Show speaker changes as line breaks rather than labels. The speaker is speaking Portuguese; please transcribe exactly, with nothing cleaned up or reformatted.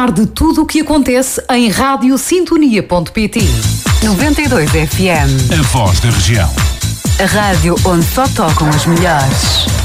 par de tudo o que acontece em rádio sintonia ponto pt.
noventa e dois F M.
A voz da região.
A rádio onde só tocam as melhores.